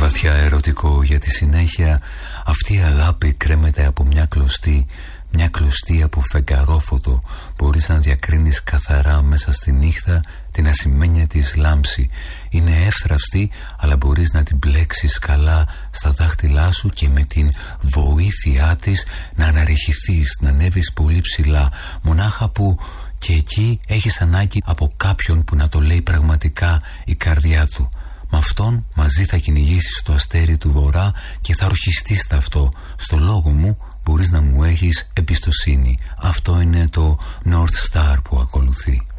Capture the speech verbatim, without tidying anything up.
βαθιά ερωτικό, γιατί συνέχεια αυτή η αγάπη κρέμεται από μια κλωστή, μια κλωστή από φεγγαρόφωτο. Μπορείς να διακρίνεις καθαρά μέσα στη νύχτα την ασημένια της λάμψη. Είναι εύθραυστη, αλλά μπορείς να την μπλέξεις καλά στα δάχτυλά σου και με την βοήθειά της να αναρριχηθείς, να ανέβεις πολύ ψηλά, μονάχα που και εκεί έχεις ανάγκη από κάποιον που να το λέει πραγματικά η καρδιά του. Με αυτόν μαζί θα κυνηγήσεις το αστέρι του βορρά και θα ορχιστείς αυτό. Στο λόγο μου μπορείς να μου έχεις εμπιστοσύνη. Αυτό είναι το North Star που ακολουθεί.